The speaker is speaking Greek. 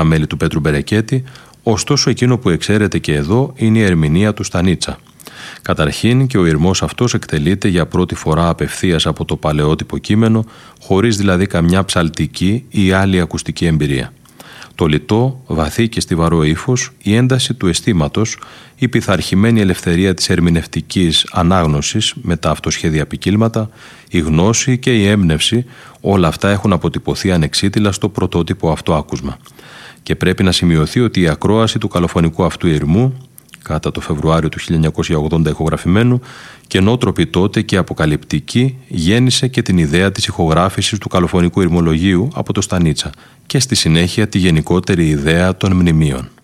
μέλη του Πέτρου Μπερεκέτη, ωστόσο εκείνο που εξαίρεται και εδώ είναι η ερμηνεία του Στανίτσα. Καταρχήν και ο ηρμός αυτός εκτελείται για πρώτη φορά απευθείας από το παλαιότυπο κείμενο, χωρίς δηλαδή καμιά ψαλτική ή άλλη ακουστική εμπειρία. Το λιτό, βαθύ και στιβαρό ύφος, η ένταση του αισθήματος, η πειθαρχημένη ελευθερία της ερμηνευτικής ανάγνωσης με τα αυτοσχέδια ποικίλματα, η γνώση και η έμπνευση, όλα αυτά έχουν αποτυπωθεί ανεξίτηλα στο πρωτότυπο αυτό άκουσμα. Και πρέπει να σημειωθεί ότι η ακρόαση του καλοφωνικού αυτού ηρμού, κατά το Φεβρουάριο του 1980 ηχογραφημένου, καινότροπη τότε και αποκαλυπτική, γέννησε και την ιδέα της ηχογράφησης του καλοφωνικού ηρμολογίου από το Στανίτσα και στη συνέχεια τη γενικότερη ιδέα των μνημείων.